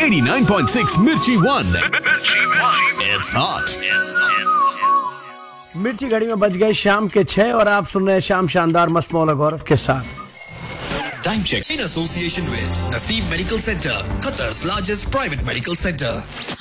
89.6 Mirchi One. It's hot. मिर्ची घड़ी में बज गए शाम के 6 और आप सुन रहे हैं शाम शानदार मस्त मौला गौरव के साथ। Time check in association with Naseem Medical Center, Qatar's largest private medical center.